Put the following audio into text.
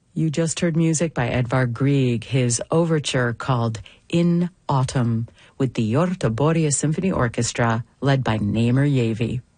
You just heard music by Edvard Grieg, his overture called In Autumn, with the Yorta Boreas Symphony Orchestra, led by Namer Yavi.